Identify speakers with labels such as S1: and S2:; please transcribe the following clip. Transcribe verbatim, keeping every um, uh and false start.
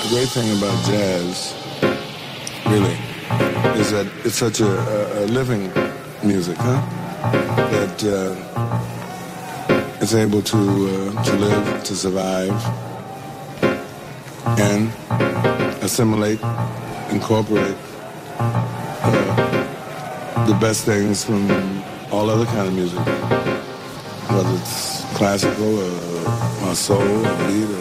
S1: great thing about jazz, really, is that it's such a, a, a living music, huh? That uh, it's able to uh, to live, to survive, and assimilate, incorporate uh, the best things from all other kind of music, whether it's classical or, or soul or beat or